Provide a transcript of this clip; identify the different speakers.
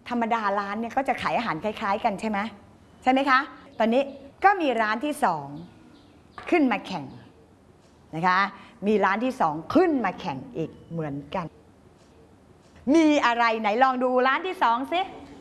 Speaker 1: ธรรมดาร้านเนี่ยก็จะขายอาหารคล้ายๆกันใช่ไหมคะตอนนี้ก็มีร้านที่2ขึ้นมาแข่งนะคะมีร้านที่2ขึ้นมาแข่งอีกเหมือนกันมีอะไรไหนลองดูร้านที่2สิ